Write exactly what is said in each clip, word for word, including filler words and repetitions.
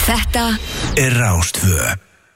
Þetta er Rás tvö.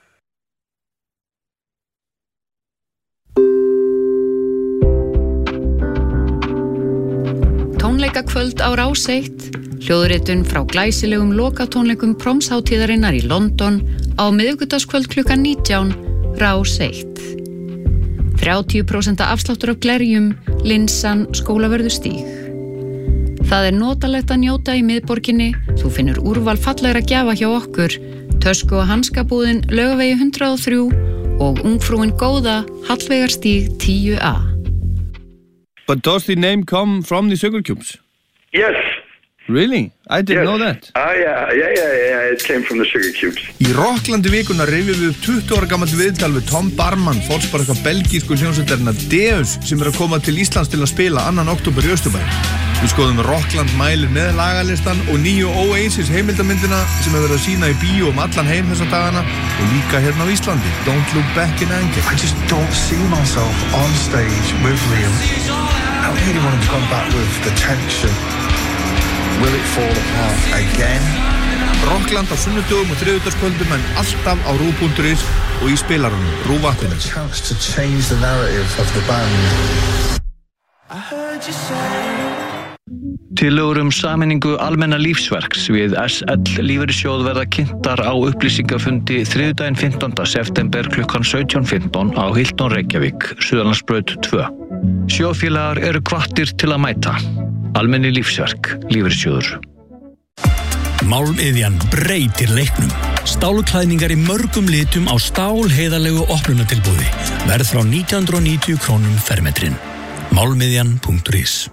Tónleikakvöld á Rás eitt, hljóðritun frá glæsilegum lokatónleikum Promshátíðarinnar í London á miðvikudagskvöld klukkan nítján, Rás eitt. þrjátíu prósent afsláttur af glerjum, linsan, Skólavörðustíg. Það er notalegt að njóta í miðborginni, þú finnur úrval fallegra gjafa hjá okkur, tösku- og hanskabúðin Laugavegi hundrað og þrjú og ungfrúin góða Hallveigarstíg tíu A. But does the name come from the sugar cubes? Yes. Really? I didn't yes. know that. Ah, yeah, yeah, yeah, yeah, it came from the sugar cubes. Í Rocklandi vikuna rifjum við upp tuttugu ára gamalt viðtal við Tom Barman, fórspar eitthvað belgísku hljómsveitarina Deus, sem er að koma til Íslands til að spila annan október í Austurbæ. Við skoðum Rockland mælir með lagalistan og nýju Oasis heimildamyndina sem hefur verið að sína í bíó um allan heim þessa dagana og líka hérna á Íslandi, Don't Look Back in Anger. I just don't see myself on stage with Liam. I really want him to come back with the tension. Will it fall apart again? Rockland á sunnudögum og þriðjudagskvöldum en alltaf á rúv punktur is og í spilarunum, RÚV-appinu. A chance to change the narrative of the band. I heard you say Tillögur um sameiningu almenna lífsverks við S L lífeyrissjóð verða kynntar á upplýsingafundi þriðjudaginn fimmtánda september klukkan sautján fimmtán á Hilton Reykjavík, Suðurlandsbraut tvö. Sjóðfélagar eru hvattir til að mæta. Almenni lífsverk, lífeyrissjóður. Málmiðjan breytir leiknum. Stálklæðningar í mörgum litum á stálheiðarlegu opnunatilboði. Verð frá nítján hundruð og níutíu krónum fermetrin. málmiðjan punktur is.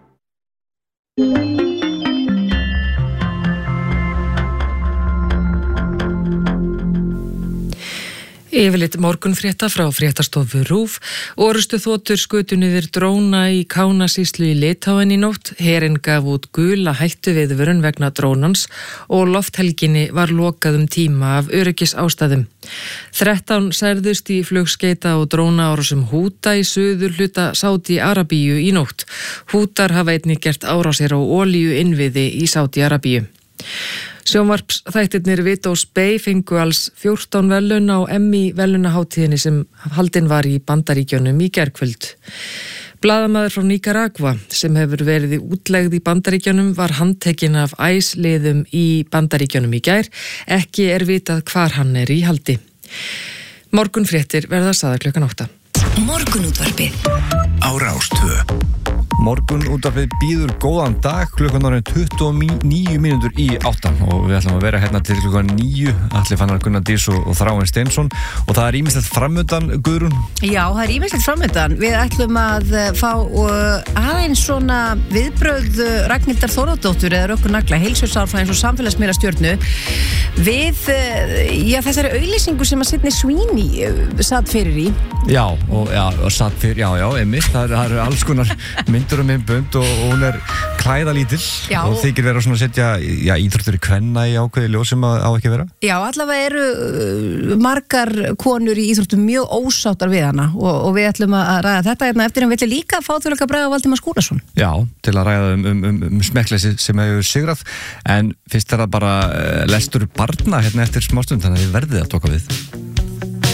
Yfirleitt morgunfrétta frá fréttastofu RÚV. Orustu þotur skutu niður dróna í Kánasýslu í Litáen í nótt. Herinn gaf út gula hættu viðvörun vegna drónans og lofthelginni var lokað um tíma af öryggisástæðum. þrettán særðust í flugskeita og drónaárásum Húta í suður hluta Sádi-Arabíu í nótt. Hútar hafa einnig gert árásir á olíu innviði í Sádi-Arabíu. Sjónvarpsþættirnir Vitós Bay fengu alls fjórtán verðlaun á Emmy verðlaunaháttíðinni sem haldin var í Bandaríkjunum í gærkvöld. Blaðamaður frá Nicaragua sem hefur verið í útlegð í Bandaríkjunum var handtekinn af æsliðum í Bandaríkjunum í gær. Ekki er vitað hvar hann er í haldi. Morgunfréttir verða sagðar klukkan átta. Morgunútvarpið á Rás tvö. Morgunútvarpið býður góðan dag, klukkan orðin tuttugu og níu mínútur í átta og við ætlum að vera hérna til klukkan níu, Atli Fannar Gunnar Dís og, og Þráinn Steinsson og það er ýmislegt framundan, Guðrún. Já, það er ýmislegt framundan. Við ætlum að fá uh, aðeins svona viðbrögð Ragnhildar Þórðardóttur eða Rökkur Nagla, heilsufarsálfræðings og samfélagsmiðlastjörnu við uh, já, þessari auglýsingu sem að Sydney Sweeney uh, satt fyrir í. Já, og, já, og satt fyrir, já, já, einmitt, það eru alls konar myndur og myndbönd og, og hún er klæðalítill já, og þykir vera svona að setja já, íþróttur í kvenna í ákveði ljós sem á ekki vera. Já, allavega eru uh, margar konur í íþróttum mjög ósáttar við hana og, og við ætlum að ræða þetta hérna eftir en við ætlum líka að fá til að Braga Valdimar Skúlason. Já, til að ræða um, um, um, um smekkleysi sem hefur sigrað en fyrst er það bara uh, lestur barna hérna eftir smástund þannig að við verðið að tóka við.